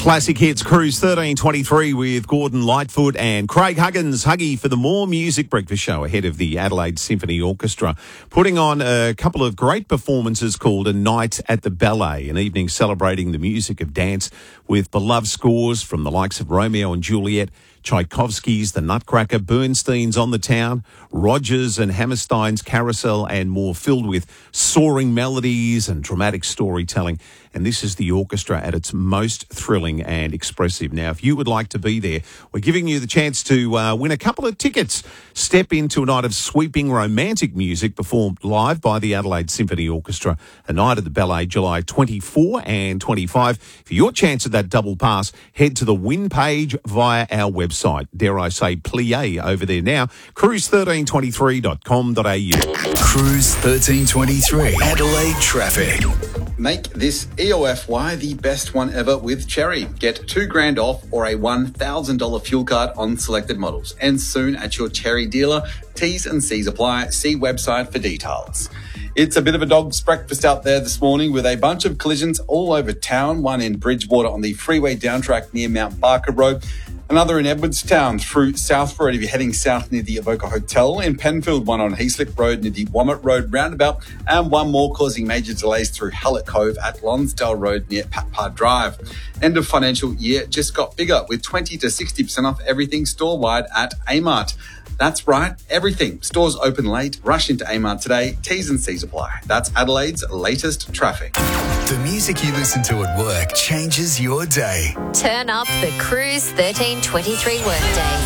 Classic Hits Cruise 1323 with Gordon Lightfoot and Craig Huggins. Huggy for the More Music Breakfast Show ahead of the Adelaide Symphony Orchestra, putting on a couple of great performances called A Night at the Ballet, an evening celebrating the music of dance with beloved scores from the likes of Romeo and Juliet, Tchaikovsky's The Nutcracker, Bernstein's On the Town, Rodgers and Hammerstein's Carousel, and more, filled with soaring melodies and dramatic storytelling. And this is the orchestra at its most thrilling and expressive. Now, if you would like to be there, we're giving you the chance to win a couple of tickets. Step into a night of sweeping romantic music performed live by the Adelaide Symphony Orchestra, A Night at the Ballet, July 24 and 25. For your chance at that double pass, head to the win page via our website. Dare I say, plie over there now, cruise1323.com.au. Cruise 1323, Adelaide traffic. Make this EOFY the best one ever with Cherry. Get $2,000 off or a $1,000 fuel card on selected models. And soon at your Cherry dealer. T's and C's apply. See website for details. It's a bit of a dog's breakfast out there this morning with a bunch of collisions all over town. One in Bridgewater on the freeway downtrack near Mount Barker Road. Another in Edwardstown through South Road if you're heading south near the Avoca Hotel. In Penfield, one on Heaslip Road near the Wommat Road roundabout. And one more causing major delays through Hallett Cove at Lonsdale Road near Patpar Drive. End of financial year just got bigger with 20 to 60% off everything store-wide at Amart. That's right, everything. Stores open late. Rush into Amart today. T's and C's apply. That's Adelaide's latest traffic. The music you listen to at work changes your day. Turn up the Cruise 1323 workday.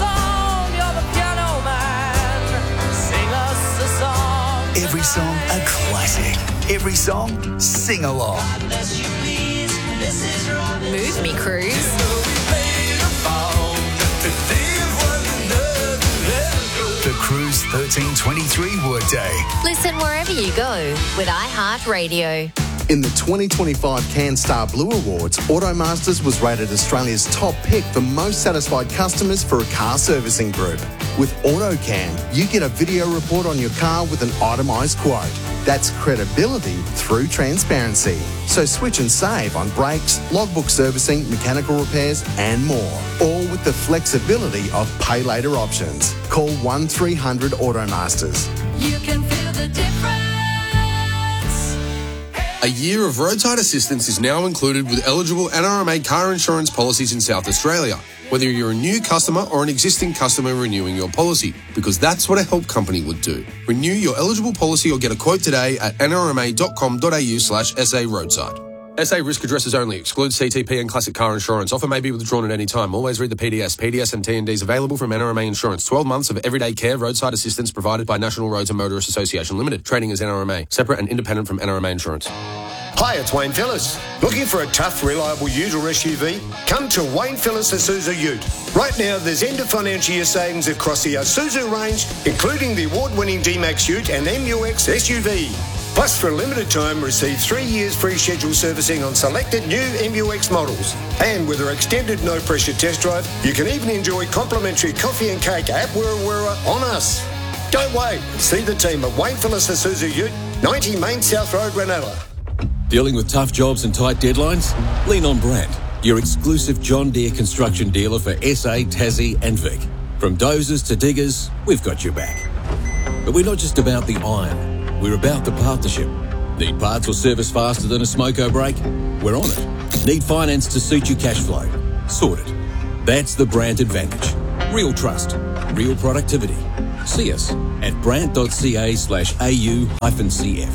Every song a classic. Every song sing along. Move me, Cruise. The Cruise 1323 workday. Listen wherever you go with iHeartRadio. In the 2025 CanStar Blue Awards, Automasters was rated Australia's top pick for most satisfied customers for a car servicing group. With AutoCam, you get a video report on your car with an itemised quote. That's credibility through transparency. So switch and save on brakes, logbook servicing, mechanical repairs and more. All with the flexibility of pay later options. Call 1300 Automasters. You can feel the difference. A year of roadside assistance is now included with eligible NRMA car insurance policies in South Australia, whether you're a new customer or an existing customer renewing your policy, because that's what a help company would do. Renew your eligible policy or get a quote today at nrma.com.au/SA roadside. SA risk addresses only. Excludes CTP and classic car insurance. Offer may be withdrawn at any time. Always read the PDS. PDS and T&Ds available from NRMA Insurance. 12 months of everyday care, roadside assistance provided by National Roads and Motorists Association Limited. Trading as NRMA. Separate and independent from NRMA Insurance. Hi, it's Wayne Phillips. Looking for a tough, reliable ute or SUV? Come to Wayne Phillips Isuzu Ute. Right now, there's end of financial year savings across the Isuzu range, including the award-winning D-Max Ute and MUX SUV. Plus, for a limited time, receive 3 years free scheduled servicing on selected new MUX models. And with our extended no-pressure test drive, you can even enjoy complimentary coffee and cake at Wira Wira on us. Don't wait. See the team at Wayne Phillips Isuzu Ute, 90 Main South Road, Ranella. Dealing with tough jobs and tight deadlines? Lean on Brandt, your exclusive John Deere construction dealer for SA, Tassie and Vic. From dozers to diggers, we've got your back. But we're not just about the iron. We're about the partnership. Need parts or service faster than a smoko brake? We're on it. Need finance to suit your cash flow? Sorted. That's the Brandt advantage. Real trust. Real productivity. See us at brandt.ca/au-cf.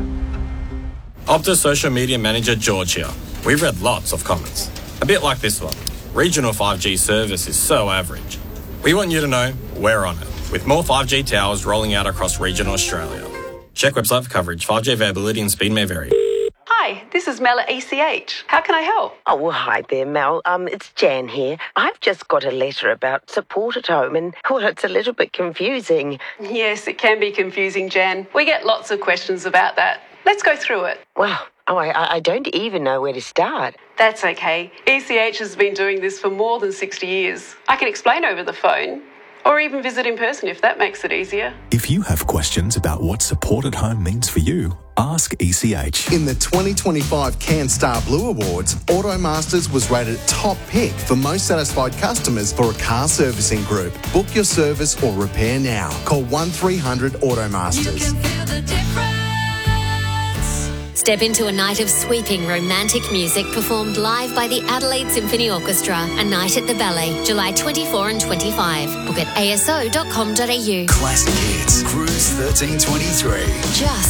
Optus Social Media Manager George here. We've read lots of comments. A bit like this one. Regional 5G service is so average. We want you to know we're on it, with more 5G towers rolling out across regional Australia. Check website for coverage. 5G availability and speed may vary. Hi, this is Mel at ECH. How can I help? Oh, well, hi there, Mel. It's Jan here. I've just got a letter about support at home and, well, it's a little bit confusing. Yes, it can be confusing, Jan. We get lots of questions about that. Let's go through it. Well, I don't even know where to start. That's okay. ECH has been doing this for more than 60 years. I can explain over the phone. Or even visit in person if that makes it easier. If you have questions about what support at home means for you, Ask ECH. In the 2025 CanStar Blue Awards, Automasters was rated top pick for most satisfied customers for a car servicing group. Book your service or repair now. Call 1300 Automasters. Step into a night of sweeping romantic music performed live by the Adelaide Symphony Orchestra. A night at the Ballet, July 24 and 25. Book at aso.com.au. Classic hits. Cruise 1323. Just